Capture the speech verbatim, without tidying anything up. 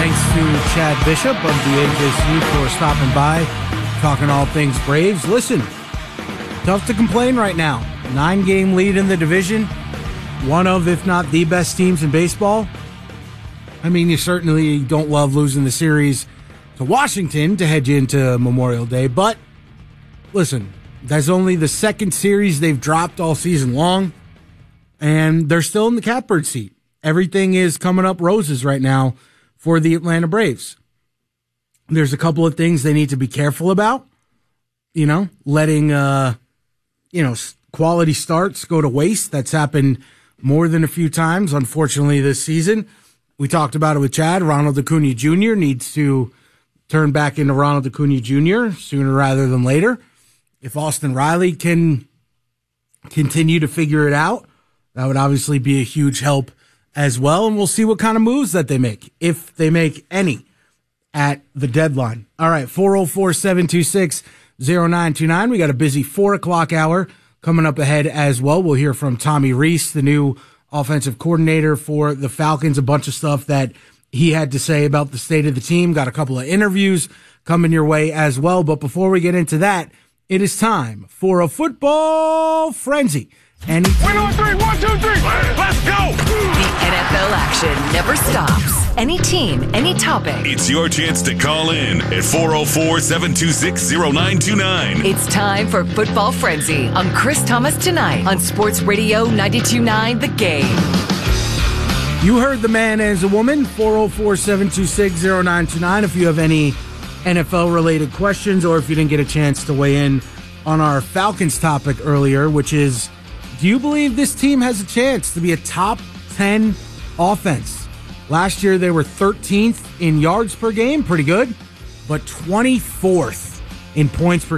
thanks to Chad Bishop of the A J C for stopping by, talking all things Braves. Listen, tough to complain right now. Nine-game lead in the division. One of, if not the best teams in baseball. I mean, you certainly don't love losing the series to Washington to head you into Memorial Day, but listen, that's only the second series they've dropped all season long, and they're still in the catbird seat. Everything is coming up roses right now for the Atlanta Braves. There's a couple of things they need to be careful about, you know, letting, uh, you know, quality starts go to waste. That's happened more than a few times, unfortunately, this season. We talked about it with Chad. Ronald Acuna Junior needs to turn back into Ronald Acuna Junior sooner rather than later. If Austin Riley can continue to figure it out, that would obviously be a huge help as well. And we'll see what kind of moves that they make, if they make any, at the deadline. All right, four oh four, seven two six, oh nine two nine. We got a busy four o'clock hour coming up ahead as well. We'll hear from Tommy Reese, the new offensive coordinator for the Falcons, a bunch of stuff that he had to say about the state of the team. Got a couple of interviews coming your way as well. But before we get into that, it is time for a football frenzy. And Win on three, one, two, three, let's go! The N F L action never stops. Any team, any topic. It's your chance to call in at four oh four, seven two six, oh nine two nine. It's time for Football Frenzy on Chris Thomas Tonight on Sports Radio ninety-two point nine The Game. You heard the man as a woman, four oh four, seven two six, oh nine two nine. If you have any N F L-related questions or if you didn't get a chance to weigh in on our Falcons topic earlier, which is, do you believe this team has a chance to be a top ten offense? Last year, they were thirteenth in yards per game, pretty good, but twenty-fourth in points per